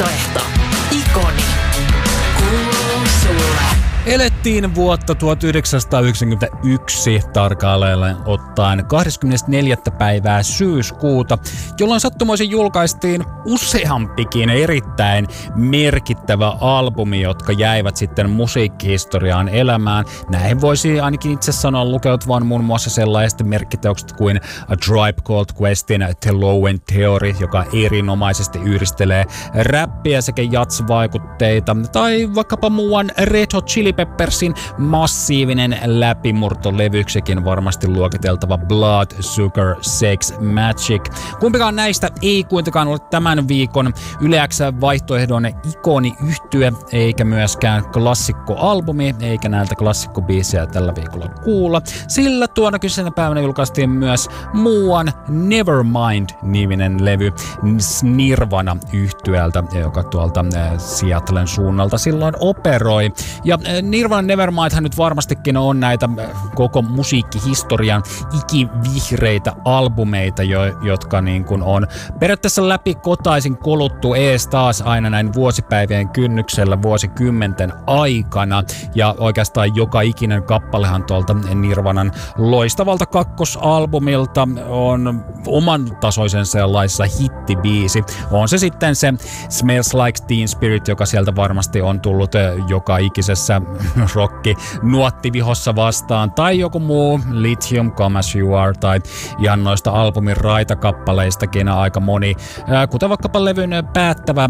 Vaihtoehto. Ikoni. Kuuluu sulle. Elettiin vuotta 1991 tarkalleen ottaen 24. päivää syyskuuta, jolloin sattumoisin julkaistiin useampikin erittäin merkittävä albumi, jotka jäivät sitten musiikkihistoriaan elämään. Näihin voisi ainakin itse sanoa lukeutuvan muun muassa sellaiset merkkiteokset kuin A Tribe Called Questin The Low End Theory, joka erinomaisesti yhdistelee räppiä sekä jazz-vaikutteita, tai vaikkapa muuan Red Hot Chili Peppersin massiivinen läpimurtolevyksikin varmasti luokiteltava Blood, Sugar, Sex, Magic. Kumpikaan näistä ei kuitenkaan ole tämän viikon Yle X:n vaihtoehdon ikoniyhtye, eikä myöskään klassikkoalbumi, eikä näiltä klassikkobiisejä tällä viikolla kuulla, sillä tuona kyseisenä päivänä julkaistiin myös muuan Nevermind-niminen levy Nirvana-yhtyeeltä, joka tuolta Seattlen suunnalta silloin operoi. Ja Nirvana Nevermindhan nyt varmastikin on näitä koko musiikkihistorian ikivihreitä albumeita, jotka niin kuin on periaatteessa läpi kotaisin koluttu ees taas aina näin vuosipäivien kynnyksellä vuosikymmenten aikana. Ja oikeastaan joka ikinen kappalehan tuolta Nirvanan loistavalta kakkosalbumilta on oman tasoisen sellaisessa hittibiisi. On se sitten se Smells Like Teen Spirit, joka sieltä varmasti on tullut joka ikisessä rokki nuottivihossa vastaan, tai joku muu Lithium, Come As You Are, tai ihan noista albumin raitakappaleistakin aika moni, kuten vaikkapa levyn päättävä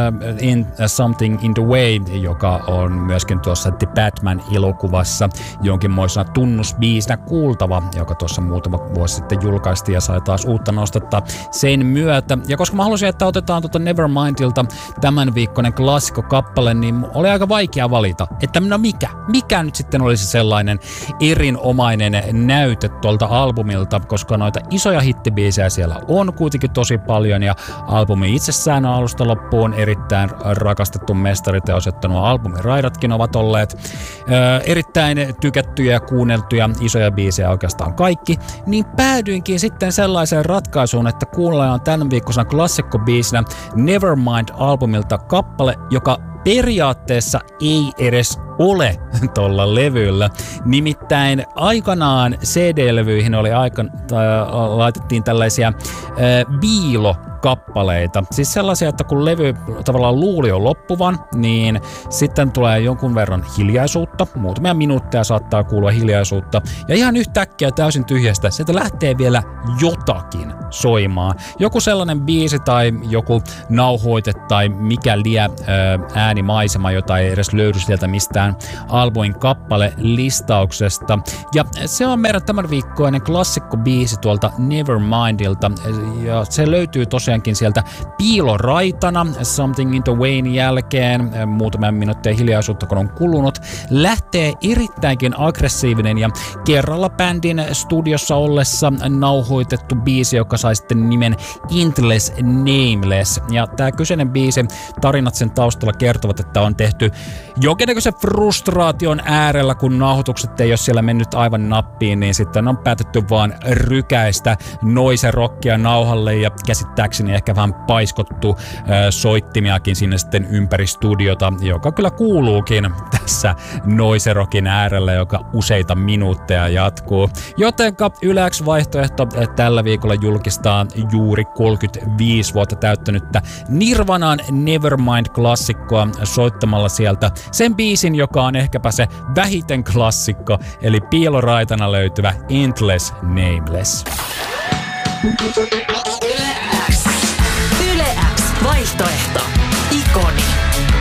Something in the Way, joka on myöskin tuossa The Batman-elokuvassa jonkinmoisena tunnusbiisinä kuultava, joka tuossa muutama vuosi sitten julkaistiin ja sai taas uutta nostetta sen myötä. Ja koska mä halusin, että otetaan tuota Nevermindilta tämän viikkoinen klassikkokappale, niin oli aika vaikea valita, että no mikä nyt sitten olisi sellainen erinomainen näyte tuolta albumilta, koska noita isoja hittibiisejä siellä on kuitenkin tosi paljon, ja albumi itsessään on alusta loppuun erittäin rakastettu mestariteos, että nuo albumiraidatkin ovat olleet erittäin tykättyjä ja kuunneltuja isoja biisejä oikeastaan kaikki, niin päädyinkin sitten sellaiseen ratkaisuun, että kuunnellaan tämän viikkoisena klassikkobiisinä Nevermind-albumilta kappale, joka periaatteessa ei edes ole tuolla levyllä. Nimittäin aikanaan CD-levyihin laitettiin tällaisia biilo-kappaleita. Siis sellaisia, että kun levy tavallaan luuli jo loppuvan, niin sitten tulee jonkun verran hiljaisuutta. Muutamia minuutteja saattaa kuulua hiljaisuutta. Ja ihan yhtäkkiä täysin tyhjästä sieltä lähtee vielä jotakin soimaan. Joku sellainen biisi tai joku nauhoite tai mikä lie äänimaisema, jota ei edes löydy sieltä mistään albumin kappale listauksesta. Ja se on meidän tämän viikkoinen klassikkobiisi tuolta Nevermindilta. Ja se löytyy tosiaankin sieltä piiloraitana Something in the Wayn jälkeen. Muutamia minuutteja hiljaisuutta kun on kulunut. Lähtee erittäinkin aggressiivinen ja kerralla bändin studiossa ollessa nauhoitettu biisi, joka sai sitten nimen Endless Nameless. Ja tää kyseinen biisi, tarinat sen taustalla kertovat, että on tehty jonkinnäköisen frustraation äärellä, kun nauhoitukset ei ole siellä mennyt aivan nappiin, niin sitten on päätetty vaan rykäistä noise rockia nauhalle ja käsittääkseni ehkä vähän paiskottu soittimiakin sinne sitten ympäri studiota, joka kyllä kuuluukin tässä noise rockin äärellä, joka useita minuutteja jatkuu. Jotenka Yle X vaihtoehto tällä viikolla julkistaa juuri 35 vuotta täyttänyttä Nirvanan Nevermind-klassikkoa soittamalla sieltä sen biisin, joka on ehkäpä se vähiten klassikko, eli piiloraitana löytyvä Endless Nameless. Yle